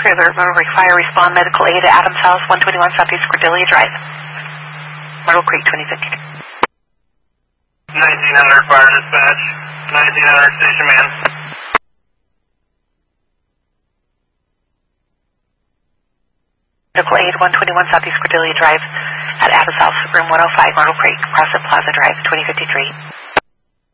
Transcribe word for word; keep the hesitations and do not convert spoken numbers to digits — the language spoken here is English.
Trailer, Myrtle Creek Fire, respond medical aid at Adams House, one twenty-one Southeast Cordelia Drive, Myrtle Creek, twenty fifty. nineteen hundred Fire Dispatch, nineteen hundred Station Man. Medical aid, one twenty-one Southeast Cordelia Drive at Adams House, room one oh five, Myrtle Creek, Prospect Plaza Drive, twenty fifty-three.